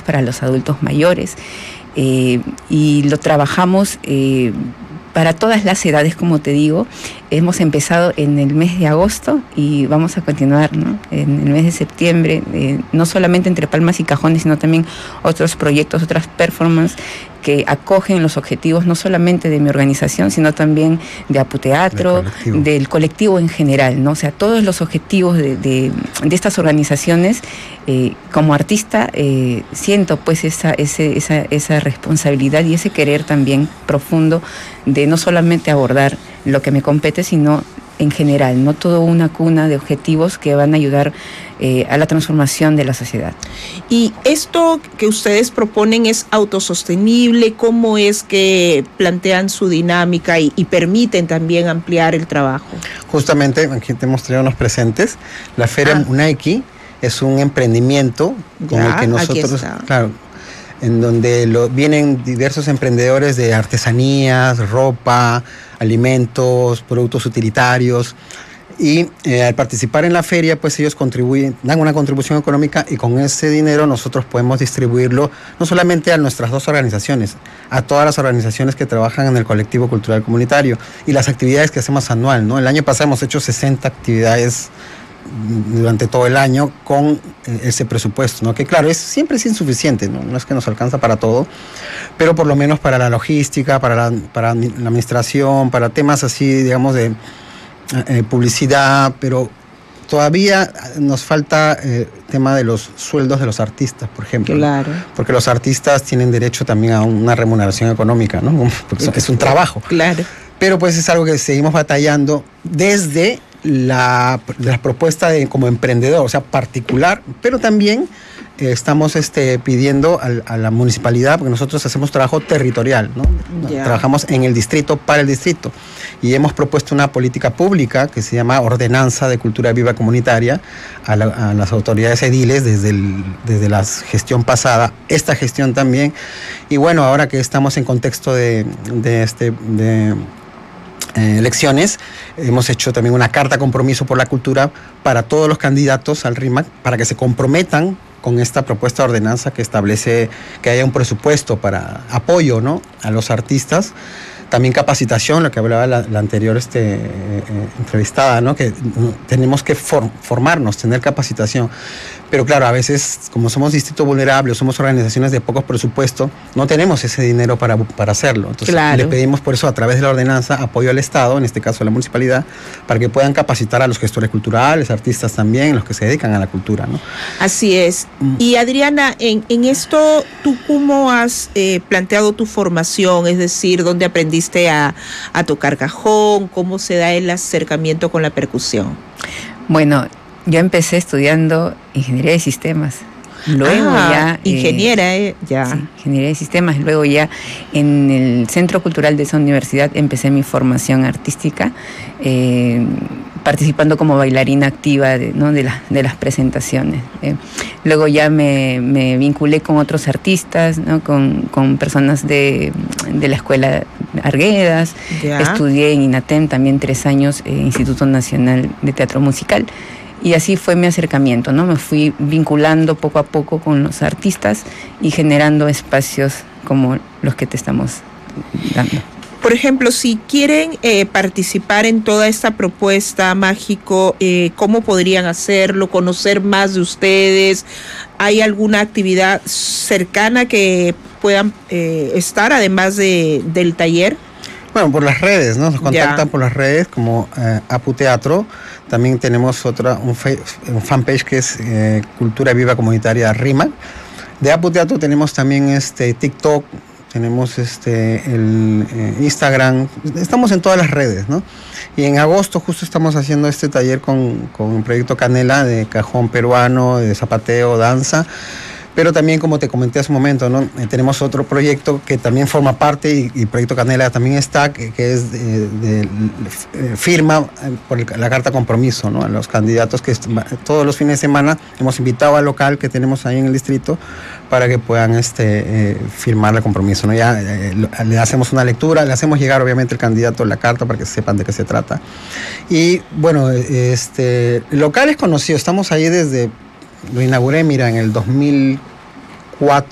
para los adultos mayores, y lo trabajamos para todas las edades, como te digo. Hemos empezado en el mes de agosto y vamos a continuar, ¿no?, en el mes de septiembre, no solamente entre Palmas y Cajones, sino también otros proyectos, otras performances que acogen los objetivos no solamente de mi organización, sino también de Aputeatro, del colectivo en general, ¿no? O sea, todos los objetivos de estas organizaciones, como artista, siento pues esa responsabilidad y ese querer también profundo de no solamente abordar lo que me compete, sino en general, no toda una cuna de objetivos que van a ayudar a la transformación de la sociedad. ¿Y esto que ustedes proponen es autosostenible? ¿Cómo es que plantean su dinámica y permiten también ampliar el trabajo? Justamente, aquí te mostré unos presentes. La Feria Unaiqui es un emprendimiento con el que nosotros, claro, en donde vienen diversos emprendedores de artesanías, ropa, alimentos, productos utilitarios, y al participar en la feria, pues ellos dan una contribución económica, y con ese dinero nosotros podemos distribuirlo no solamente a nuestras dos organizaciones, a todas las organizaciones que trabajan en el colectivo cultural comunitario y las actividades que hacemos anual, ¿no? El año pasado hemos hecho 60 actividades durante todo el año con ese presupuesto, ¿no? Que claro, siempre es insuficiente, ¿no? No es que nos alcanza para todo, pero por lo menos para la logística, para la administración, para temas así, digamos, de publicidad, pero todavía nos falta el tema de los sueldos de los artistas, por ejemplo. Claro. Porque los artistas tienen derecho también a una remuneración económica, ¿no? Porque es un trabajo. Claro. Pero pues es algo que seguimos batallando desde la propuesta como emprendedor, o sea, particular, pero también estamos pidiendo a la municipalidad, porque nosotros hacemos trabajo territorial, ¿no? Trabajamos en el distrito para el distrito, y hemos propuesto una política pública que se llama Ordenanza de Cultura Viva Comunitaria a las autoridades ediles desde la gestión pasada, esta gestión también, y bueno, ahora que estamos en contexto de elecciones, hemos hecho también una carta compromiso por la cultura para todos los candidatos al RIMAC, para que se comprometan con esta propuesta de ordenanza que establece que haya un presupuesto para apoyo, ¿no?, a los artistas. También capacitación, lo que hablaba la anterior entrevistada, ¿no?, que tenemos que formarnos, tener capacitación. Pero claro, a veces, como somos distritos vulnerables, somos organizaciones de pocos presupuestos, no tenemos ese dinero para hacerlo. Entonces, claro, le pedimos por eso, a través de la ordenanza, apoyo al Estado, en este caso a la municipalidad, para que puedan capacitar a los gestores culturales, artistas también, los que se dedican a la cultura, ¿no? Así es. Y Adriana, en esto, ¿tú cómo has planteado tu formación? Es decir, ¿dónde aprendiste a tocar cajón? ¿Cómo se da el acercamiento con la percusión? Bueno, yo empecé estudiando ingeniería de sistemas. Luego ingeniera, ya. Sí, ingeniería de sistemas. Luego ya en el Centro Cultural de esa universidad empecé mi formación artística, participando como bailarina activa de las presentaciones. Luego ya me vinculé con otros artistas, ¿no?, con personas de la escuela Arguedas. Ya. Estudié en INATEM también 3 años, Instituto Nacional de Teatro Musical. Y así fue mi acercamiento, ¿no? Me fui vinculando poco a poco con los artistas y generando espacios como los que te estamos dando. Por ejemplo, si quieren participar en toda esta propuesta, Mágico, ¿cómo podrían hacerlo? ¿Conocer más de ustedes? ¿Hay alguna actividad cercana que puedan estar, además del taller? Bueno, por las redes, ¿no? Nos contactan por las redes como Aputeatro. También tenemos un fanpage que es Cultura Viva Comunitaria RIMAC. De Aputeatro tenemos también TikTok, tenemos el Instagram. Estamos en todas las redes, ¿no? Y en agosto justo estamos haciendo este taller con el Proyecto Canela de cajón peruano, de zapateo, danza. Pero también, como te comenté hace un momento, ¿no?, tenemos otro proyecto que también forma parte, y Proyecto Canela también está, que es firma por la carta compromiso, ¿no?, a los candidatos, que todos los fines de semana hemos invitado al local que tenemos ahí en el distrito para que puedan firmar el compromiso, ¿no? Ya le hacemos una lectura, le hacemos llegar obviamente al candidato la carta para que sepan de qué se trata. Y bueno, el local es conocido, estamos ahí lo inauguré, mira, en el 2004,